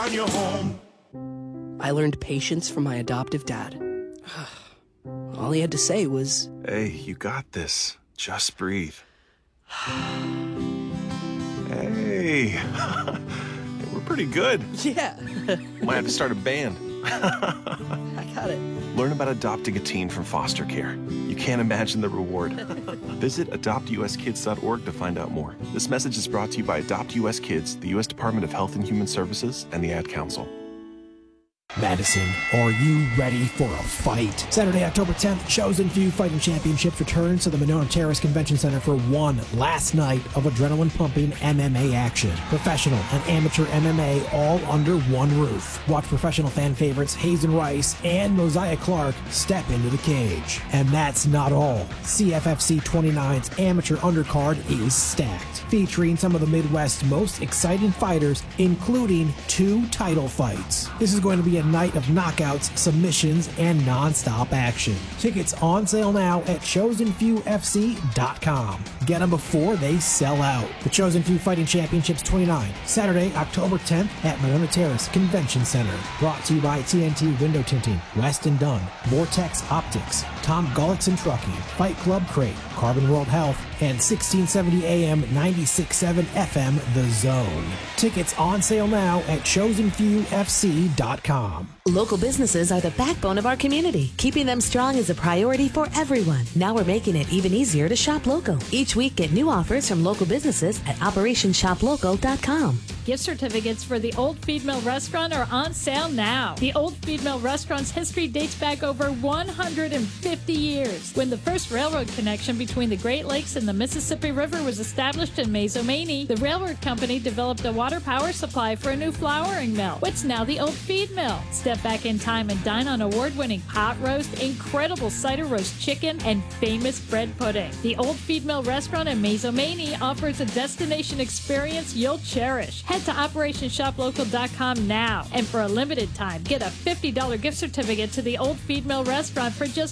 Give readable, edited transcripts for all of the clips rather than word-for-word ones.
on your home. I learned patience from my adoptive dad. All he had to say was, "Hey, you got this. Just breathe." Hey, we're pretty good. yeah, Might have to start a band. I got it. Learn about adopting a teen from foster care. You can't imagine the reward. Visit adoptuskids.org to find out more. This message is brought to you by Adopt US Kids, the U.S. Department of Health and Human Services, and the Ad Council. Madison, are you ready for a fight? Saturday, October 10th, Chosen Few Fighting Championships returns to the Monona Terrace Convention Center for one last night of adrenaline-pumping MMA action. Professional and amateur MMA all under one roof. Watch professional fan favorites Hazen Rice and Mosiah Clark step into the cage. And that's not all. CFFC 29's amateur undercard is stacked, featuring some of the Midwest's most exciting fighters, including 2 title fights. This is going to be a night of knockouts, submissions, and non-stop action. Tickets on sale now at chosenfewfc.com. Get them before they sell out. The Chosen Few Fighting Championships 29, Saturday, October 10th at Monona Terrace Convention Center. Brought to you by TNT Window Tinting, West & Dunn, Vortex Optics, Tom Gullickson Trucking, Fight Club Crate, Carbon World Health, and 1670 AM 96.7 FM The Zone. Tickets on sale now at chosenfewfc.com. Local businesses are the backbone of our community. Keeping them strong is a priority for everyone. Now we're making it even easier to shop local. Each week, get new offers from local businesses at OperationShopLocal.com. Gift certificates for the Old Feed Mill Restaurant are on sale now. The Old Feed Mill Restaurant's history dates back over 150 years, when the first railroad connection between the Great Lakes and the Mississippi River was established in Maizomanie. The railroad company developed a water power supply for a new flouring mill, what's now the Old Feed Mill. Step back in time and dine on award-winning pot roast, incredible cider roast chicken, and famous bread pudding. The Old Feed Mill Restaurant in Maizomanie offers a destination experience you'll cherish. Head to OperationShopLocal.com now, and for a limited time, get a $50 gift certificate to the Old Feed Mill Restaurant for just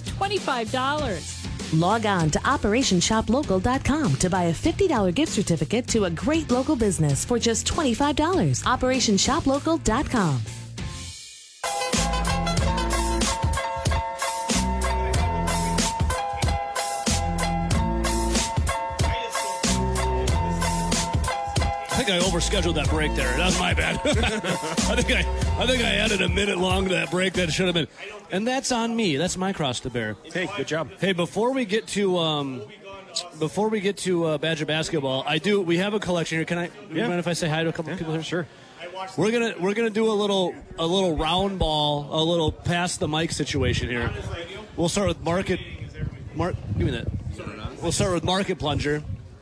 $25. Log on to OperationShopLocal.com to buy a $50 gift certificate to a great local business for just $25. OperationShopLocal.com. I think I overscheduled that break there. That was my bad. I think I added a minute long to that break that should have been. And that's on me. That's my cross to bear. Hey, good job. Hey, before we get to Badger basketball, we have a collection here. Can I mind if I say hi to a couple of people here? Sure. We're gonna do a little round ball, a little pass the mic situation here. We'll start with Market. Give me that. We'll start with Market Plunger.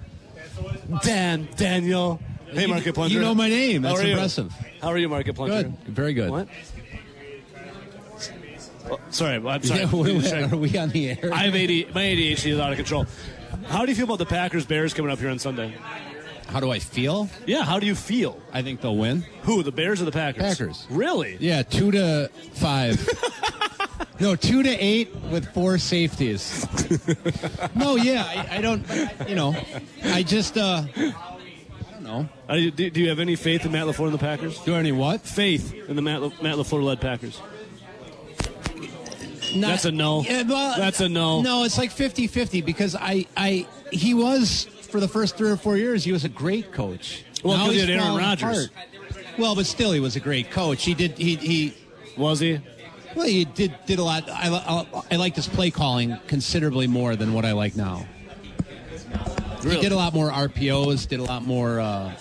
Daniel. Hey, Market Plunger. You know my name. That's How impressive. How are you, Market Plunger? Good. Very good. What? Oh, sorry, I'm sorry. Yeah, are we on the air? My ADHD is out of control. How do you feel about the Packers-Bears coming up here on Sunday? How do I feel? Yeah, how do you feel? I think they'll win. Who, the Bears or the Packers? Packers. Really? Yeah, 2-5. No, 2-8 with 4 safeties. No, yeah, I don't, I just, I don't know. Do you have any faith in Matt LaFleur and the Packers? Do any what? Faith in the Matt LaFleur-led Packers. That's a no. Yeah, well, that's a no. No, it's like 50-50 because he was, for the first 3 or 4 years, he was a great coach. Well, now because he he's had Aaron falling Rodgers. apart. Well, but still, he was a great coach. Was he? Well, he did a lot. I liked his play calling considerably more than what I like now. Really? He did a lot more RPOs, did a lot more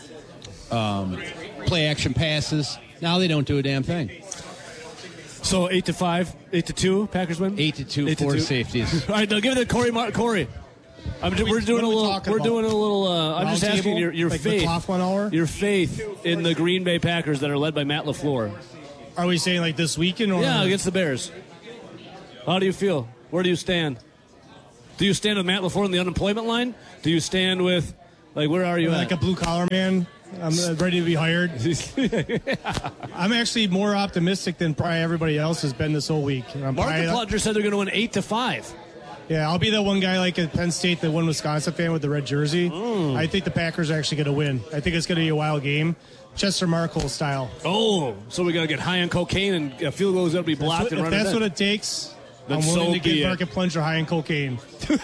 play action passes. Now they don't do a damn thing. So 8-5, 8-2, Packers win. 8-2, 4 safeties. All right, now give it to Corey. We're doing a little. I'm just asking your like faith. The cloth 1 hour? Your faith in the Green Bay Packers that are led by Matt LaFleur. Are we saying like this weekend? Or Yeah, against the Bears. How do you feel? Where do you stand? Do you stand with Matt LaFleur on the unemployment line? Do you stand with, where are you at? Like a blue-collar man? I'm ready to be hired. I'm actually more optimistic than probably everybody else has been this whole week. Market Plunger said they're going to win 8-5. Yeah, I'll be that one guy like at Penn State, the one Wisconsin fan with the red jersey. I think the Packers are actually going to win. I think it's going to be a wild game. Chester Markle style. Oh, so we got to get high on cocaine and a field goal is going to be blocked and If run that's it what it takes, Then I'm willing so to get be it. market plunger high in cocaine.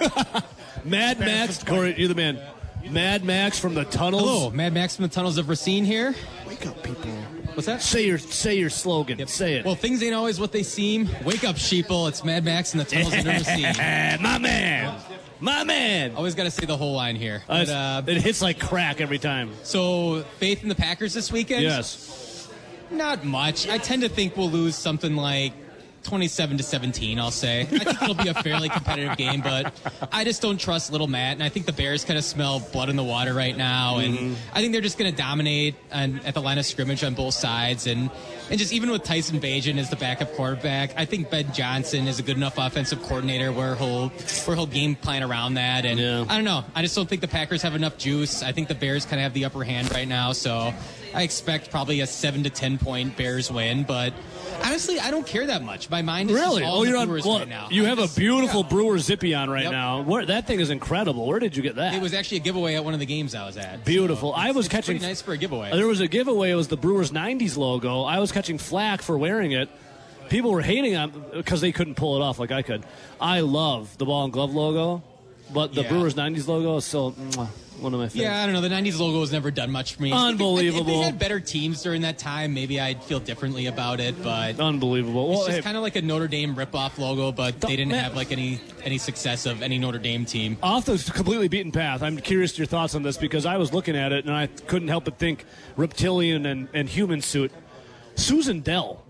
Mad Max, Corey, you're the man. Mad Max from the tunnels. Hello, Mad Max from the tunnels of Racine here. Wake up, people. What's that? Say your slogan. Say it. Well, things ain't always what they seem. Wake up, sheeple. It's Mad Max in the tunnels of Racine. My man. My man. Always got to say the whole line here. But, It hits like crack every time. so, faith in the Packers this weekend? Yes. Not much. I tend to think we'll lose something like 27-17, I'll say. I think it'll be a fairly competitive game, but I just don't trust little Matt, and I think the Bears kind of smell blood in the water right now, and I think they're just going to dominate at the line of scrimmage on both sides, and just even with Tyson Bagent as the backup quarterback, I think Ben Johnson is a good enough offensive coordinator where he'll game plan around that, and I don't know. I just don't think the Packers have enough juice. I think the Bears kind of have the upper hand right now, so I expect probably a 7 to 10 point Bears win, but honestly, I don't care that much. My mind is Really? just all you're the on. Brewers Well, right now. you have a beautiful yeah. Brewer Zippy on right Yep. now. That thing is incredible. Where did you get that? It was actually a giveaway at one of the games I was at. Beautiful. So I was it's catching. pretty nice for a giveaway. There was a giveaway. It was the Brewers 90s logo. I was catching flack for wearing it. People were hating on because they couldn't pull it off like I could. I love the ball and glove logo, but the Yeah. Brewers 90s logo is still one of my favorites. Yeah, I don't know. The 90s logo has never done much for me. Unbelievable. If they had better teams during that time, maybe I'd feel differently about it, but Unbelievable. it's Well, just hey, kind of like a Notre Dame ripoff logo, but they didn't have like any success of any Notre Dame team. off the completely beaten path, I'm curious your thoughts on this because I was looking at it and I couldn't help but think reptilian and human suit. Susan Dell.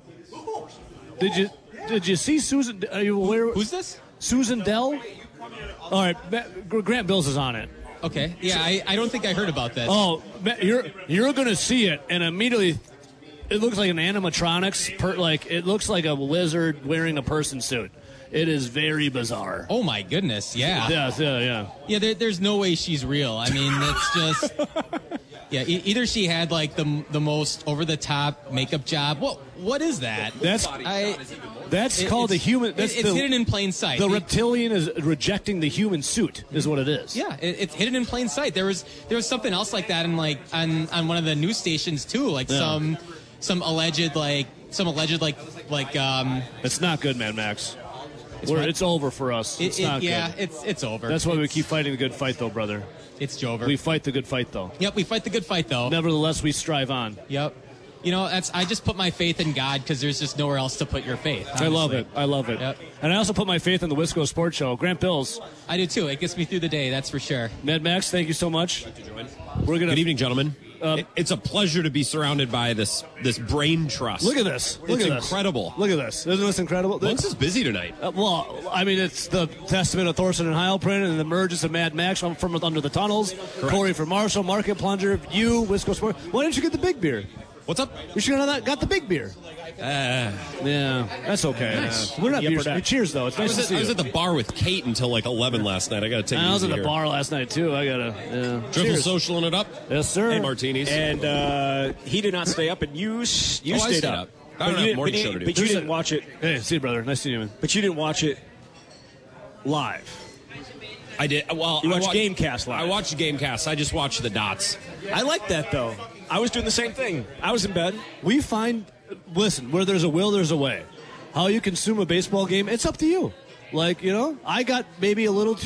Did you see Susan? Are you aware? Who's this? Susan Dell? All right, Grant Bills is on it. Okay. Yeah, I don't think I heard about this. Oh, you're going to see it, and immediately it looks like an animatronics. It looks like a lizard wearing a person suit. It is very bizarre. Oh my goodness! Yeah. Yeah. There's no way she's real. I mean, it's just. Yeah. Either she had like the most over the top makeup job. What is that? That's called the human. That's it's hidden in plain sight. The reptilian is rejecting the human suit, is what it is. Yeah, it's hidden in plain sight. There was something else like that in on one of the news stations too, like some alleged. It's not good, Mad Max. what? It's over for us. It's not yeah, good. it's over. That's why we keep fighting the good fight, though, brother. It's over. We fight the good fight, though. Yep, we fight the good fight, though. Nevertheless, we strive on. Yep. You know, I just put my faith in God because there's just nowhere else to put your faith. Honestly. I love it. Yep. And I also put my faith in the Wisco Sports Show. Grant Bills. I do, too. It gets me through the day, that's for sure. Mad Max, thank you so much. We're gonna. Good evening, gentlemen. It's a pleasure to be surrounded by this brain trust. Look at this. It's incredible. Look at this. Isn't this incredible? Lux is busy tonight. Well, I mean, it's the testament of Thorson and Heilprin and the emergence of Mad Max from under the tunnels. Correct. Corey from Marshall, Market Plunger, you, Wisco Sport. Why didn't you get the big beer? What's up? You should have got the big beer. Yeah, that's okay. Nice. We're not beer. Cheers, though. It's nice to see I was you. at the bar with Kate until like 11 last night. I got to take it I was easy at the here. bar last night, too. I got to. Triple socialing it up. Yes, sir. And martinis. And he did not stay up, and you stayed up. I don't have morning show to do. But you didn't watch it. Hey, see you, brother. Nice to see you, man. But you didn't watch it live. I did. Well, You watched Gamecast live. I watched Gamecast. I just watched the dots. I like that, though. I was doing the same thing. I was in bed. We find, listen, where there's a will, there's a way. How you consume a baseball game, it's up to you. I got maybe had a little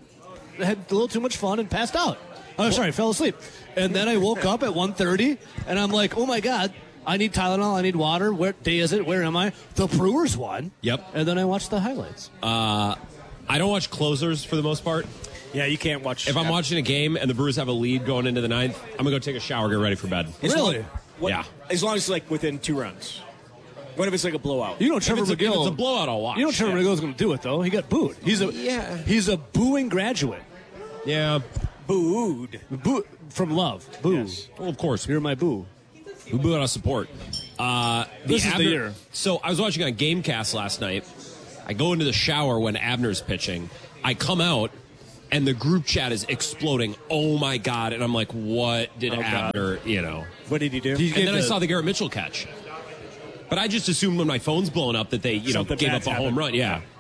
too much fun and passed out. Oh, sorry, fell asleep. And then I woke up at 1:30, and I'm like, oh my God, I need Tylenol, I need water. What day is it? Where am I? The Brewers won. Yep. And then I watched the highlights. I don't watch closers for the most part. Yeah, you can't watch. If I'm watching a game and the Brewers have a lead going into the ninth, I'm going to go take a shower, get ready for bed. Really? Yeah. As long as it's like within 2 runs. What if it's like a blowout? You know Trevor If McGill. it's a blowout, I'll watch. You know Trevor McGill's going to do it, though. He got booed. He's a booing graduate. Yeah. Booed. From Love. Boo. Yes. Well, of course. You're my boo. We boo out of support. This is the year. So I was watching on Gamecast last night. I go into the shower when Abner's pitching. I come out, and the group chat is exploding. Oh, my God. And I'm like, what did Abner, What did he do? And then I saw the Garrett Mitchell catch. But I just assumed when my phone's blowing up that they, Something gave up bad's a home happened. run. Yeah.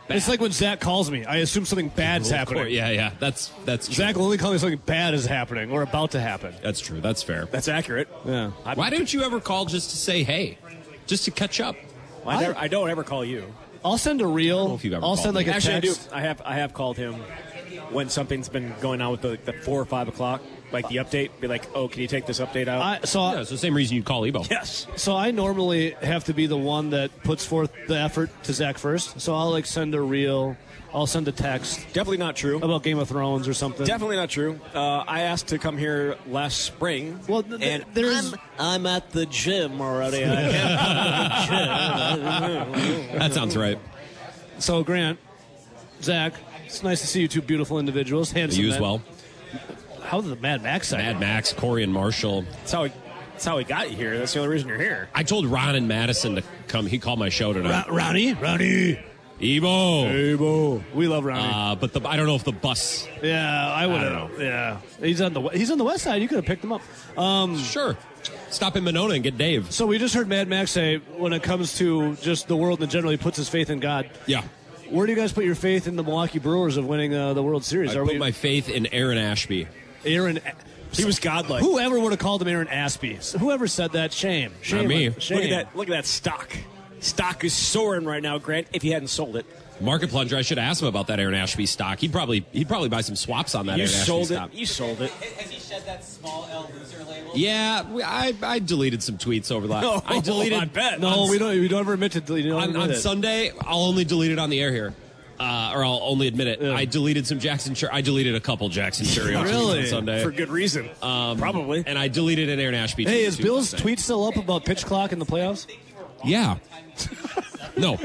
It's like when Zach calls me. I assume something bad's happening. Yeah. That's Zach will only call me something bad is happening or about to happen. That's true. That's fair. That's accurate. Yeah. Why don't you ever call just to say hey, just to catch up? I don't ever call you. I'll send a reel. I'll send like a Actually, text. I do. I have called him when something's been going on with the 4 or 5 o'clock, like the update. Be like, oh, can you take this update out? It's the same reason you call Ebo. Yes. So I normally have to be the one that puts forth the effort to Zach first. So I'll like send a reel. I'll send a text. Definitely not true. About Game of Thrones or something. Definitely not true. I asked to come here last spring. Well, and I'm at the gym already. I can't come to the gym. That sounds right. So Grant, Zach, it's nice to see you two beautiful individuals. Handsome You as men. well. How did the Mad Max side? Mad Max, Corey, and Marshall. That's how we got you here. That's the only reason you're here. I told Ron and Madison to come. He called my show tonight. Ronnie. Ebo. We love Ronnie. But I don't know if the bus. Yeah, I would have. Yeah, he's on the west side. You could have picked him up. Sure. Stop in Monona and get Dave. So we just heard Mad Max say, when it comes to just the world in general, he puts his faith in God. Yeah. Where do you guys put your faith in the Milwaukee Brewers of winning the World Series? I put my faith in Aaron Ashby. He was godlike. Whoever would have called him Aaron Ashby? Whoever said that? Shame. Not me. Shame. Look at that stock. Stock is soaring right now, Grant. If you hadn't sold it, Market Plunger. I should have asked him about that Aaron Ashby stock. He'd probably buy some swaps on that. You Aaron sold Ashby it. stock. You sold it. Has he shed that small L loser label? Yeah, I deleted some tweets over that. I deleted. I bet. No, we don't ever admit to deleting. On Sunday, I'll only delete it on the air here. Or I'll only admit it. Yeah. I deleted some I deleted a couple Jackson Churio really? tweets on Sunday. For good reason. Probably. And I deleted an Aaron Ashby tweet. Hey, is Bill's tweet still up about pitch clock in the playoffs? Yeah. No.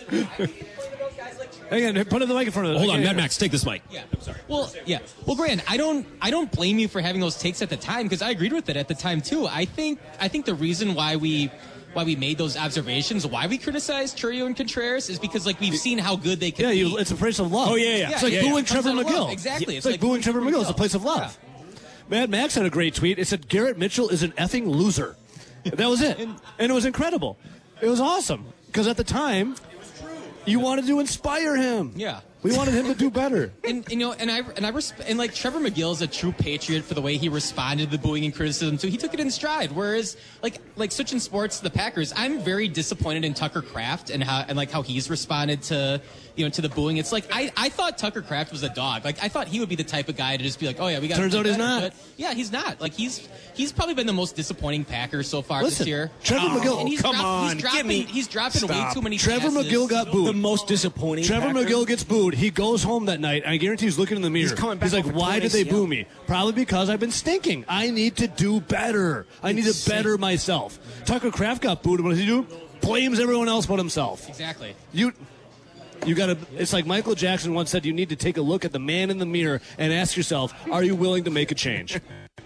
Hang on, put the mic in front of it. Hold on, Mad Max, take this mic. Yeah, I'm sorry. Well, Grant, I don't blame you for having those takes at the time because I agreed with it at the time too. I think the reason why we made those observations, why we criticized Churio and Contreras, is because we've seen how good they can be. It's a place of love. Oh yeah. It's like booing Trevor McGill. Exactly. It's like booing Trevor McGill. It's a place of love. Yeah. Mad Max had a great tweet. It said Garrett Mitchell is an effing loser. That was it, and it was incredible. It was awesome because at the time, you wanted to inspire him. Yeah. We wanted him to do better. And Trevor McGill is a true patriot for the way he responded to the booing and criticism. So he took it in stride. Whereas like switching sports to the Packers, I'm very disappointed in Tucker Kraft and how he's responded to the booing. It's like I thought Tucker Kraft was a dog. Like I thought he would be the type of guy to just be like, oh yeah, we got. Turns out he's not. But yeah, he's not. Like he's probably been the most disappointing Packer so far this year. Trevor McGill, and he's dropping way too many. Trevor passes. McGill got booed. The most disappointing. Trevor Packer. McGill gets booed. He goes home that night. I guarantee he's looking in the mirror. He's coming back He's like, over why did torn they ACL. boo me? Probably because I've been stinking. I need to do better. I need to better myself. Tucker Kraft got booed. What does he do? Blames everyone else but himself. Exactly. You gotta. It's like Michael Jackson once said. You need to take a look at the man in the mirror and ask yourself, are you willing to make a change?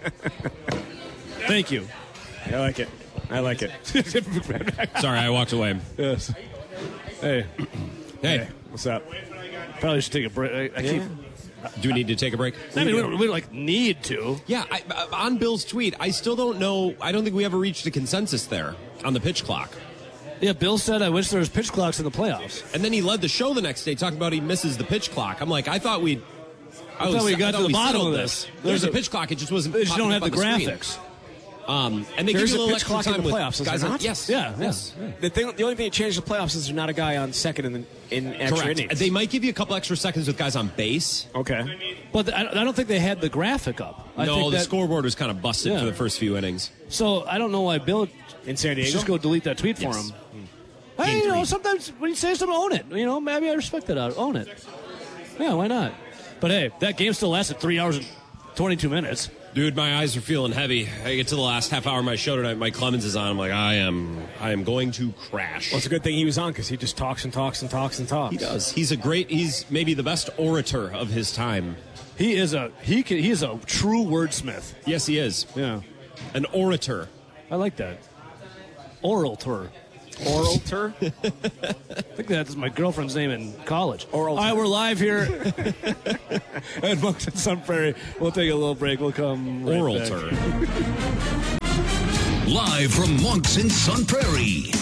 Thank you. I like it. Sorry, I walked away. Yes. Hey. What's up? Probably should take a break. I keep. Do we need to take a break? I mean, we don't need to. Yeah, on Bill's tweet, I still don't know. I don't think we ever reached a consensus there on the pitch clock. Yeah, Bill said, I wish there was pitch clocks in the playoffs. And then he led the show the next day talking about he misses the pitch clock. I'm like, I thought we got to the bottom of this. There's a pitch clock. It just wasn't. They just don't have the screen. graphics. And they There's give you a a little pitch extra clock in time the with playoffs, is guys there on. not? Yes. Yeah. Yes. The only thing that changed the playoffs is there's not a guy on second in extra Correct. innings. They might give you a couple extra seconds with guys on base. Okay. But I don't think they had the graphic up. I No, think the that, scoreboard was kind of busted for the first few innings. So I don't know why Bill In San Diego? just go delete that tweet for him. Hey, sometimes when you say something, own it. Maybe I respect that. Own it. Yeah, why not? But hey, that game still lasted 3 hours and 22 minutes. Dude, my eyes are feeling heavy. I get to the last half hour of my show tonight. Mike Clemens is on. I'm like, I am going to crash. Well, it's a good thing he was on because he just talks and talks and talks and talks. He does. He's maybe the best orator of his time. He is a true wordsmith. Yes, he is. Yeah, an orator. I like that. Oral tour. Oral tour? I think that's my girlfriend's name in college. Oral All right, tour. we're live here at Moncton Sun Prairie. We'll take a little break. We'll come right Oral back. tour. Live from Monks in Sun Prairie,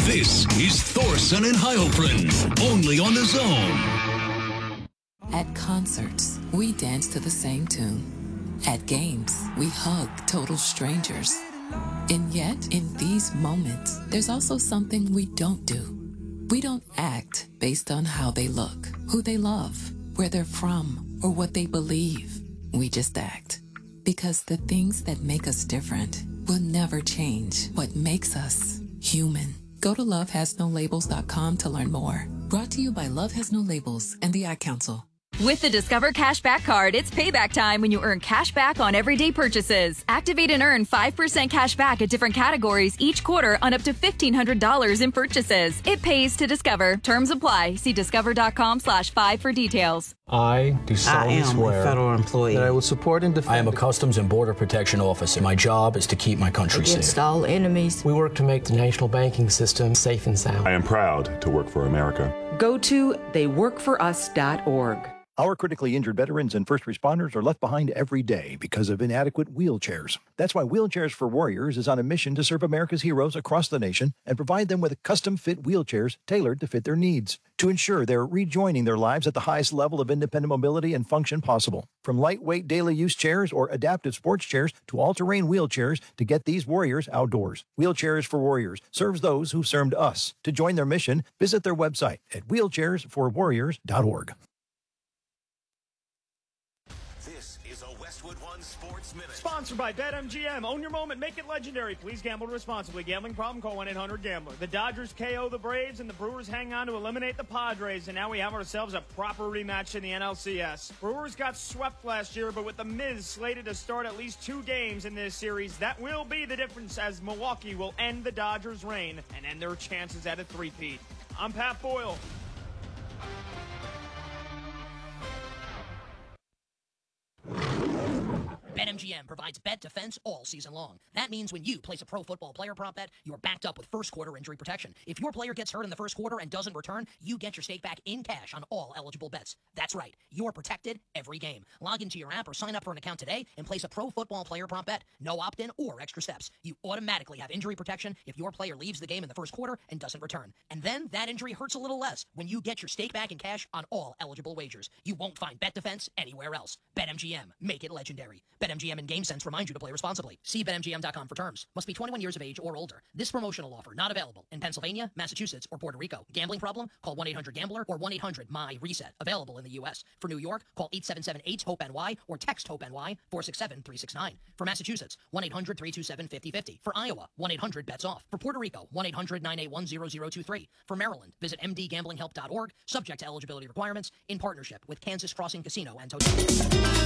This is Thorson and Heilprin, only on The Zone. At concerts, we dance to the same tune. At games, we hug total strangers. And yet, in these moments, there's also something we don't do. We don't act based on how they look, who they love, where they're from, or what they believe. We just act. Because the things that make us different will never change what makes us human. Go to lovehasnolabels.com to learn more. Brought to you by Love Has No Labels and the Ad Council. With the Discover Cashback Card, it's payback time when you earn cash back on everyday purchases. Activate and earn 5% cash back at different categories each quarter on up to $1,500 in purchases. It pays to Discover. Terms apply. See discover.com/5 for details. I do solemnly swear a federal employee that I will support and defend. I am a Customs and Border Protection officer. My job is to keep my country against safe. all enemies. We work to make the national banking system safe and sound. I am proud to work for America. Go to theyworkforus.org. Our critically injured veterans and first responders are left behind every day because of inadequate wheelchairs. That's why Wheelchairs for Warriors is on a mission to serve America's heroes across the nation and provide them with custom-fit wheelchairs tailored to fit their needs to ensure they're rejoining their lives at the highest level of independent mobility and function possible. From lightweight daily use chairs or adaptive sports chairs to all-terrain wheelchairs to get these warriors outdoors. Wheelchairs for Warriors serves those who've served us. To join their mission, visit their website at wheelchairsforwarriors.org. Sponsored by BetMGM. Own your moment. Make it legendary. Please gamble responsibly. Gambling problem? Call 1-800-GAMBLER. The Dodgers KO the Braves and the Brewers hang on to eliminate the Padres. And now we have ourselves a proper rematch in the NLCS. Brewers got swept last year, but with the Miz slated to start at least 2 games in this series, that will be the difference as Milwaukee will end the Dodgers' reign and end their chances at a three-peat. I'm Pat Boyle. BetMGM provides bet defense all season long. That means when you place a pro football player prop bet, you're backed up with first quarter injury protection. If your player gets hurt in the first quarter and doesn't return, you get your stake back in cash on all eligible bets. That's right. You're protected every game. Log into your app or sign up for an account today and place a pro football player prop bet. No opt-in or extra steps. You automatically have injury protection if your player leaves the game in the first quarter and doesn't return. And then that injury hurts a little less when you get your stake back in cash on all eligible wagers. You won't find bet defense anywhere else. BetMGM. Make it legendary. BetMGM and GameSense remind you to play responsibly. See BetMGM.com for terms. Must be 21 years of age or older. This promotional offer not available in Pennsylvania, Massachusetts, or Puerto Rico. Gambling problem? Call 1-800-GAMBLER or 1-800-MY-RESET. Available in the U.S. For New York, call 877-8-HOPE-NY or text HOPE-NY 467-369. For Massachusetts, 1-800-327-5050. For Iowa, 1-800-BETS-OFF. For Puerto Rico, 1-800-981-0023. For Maryland, visit mdgamblinghelp.org. Subject to eligibility requirements in partnership with Kansas Crossing Casino and Hotel.